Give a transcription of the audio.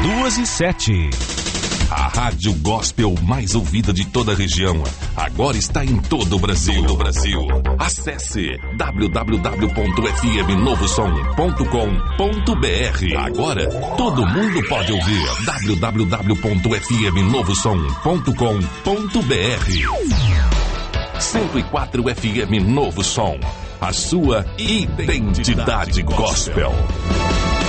2:07. A rádio gospel mais ouvida de toda a região. Agora está em todo o Brasil. Acesse www.fmnovosom.com.br. Agora todo mundo pode ouvir. www.fmnovosom.com.br. 104 FM Novo Som. A sua identidade gospel.